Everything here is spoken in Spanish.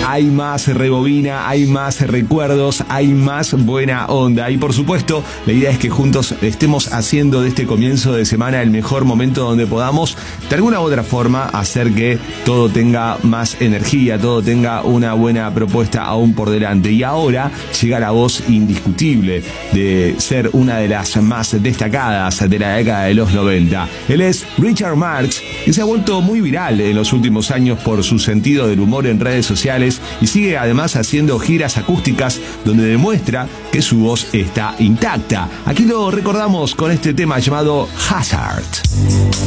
hay más rebobina, hay más recuerdos, hay más buena onda. Y por supuesto, la idea es que juntos estemos haciendo de este comienzo de semana el mejor momento donde podamos, de alguna u otra forma, hacer que todo tenga más energía, todo tenga una buena propuesta aún por delante. Y ahora llega la voz indiscutible de ser una de las más destacadas de la década de los 90. Él es Richard Marx y se ha vuelto muy viral en los últimos años por su sentido del humor en redes sociales y sigue además haciendo giras acústicas donde demuestra que su voz está intacta. Aquí lo recordamos con este tema llamado Hazard.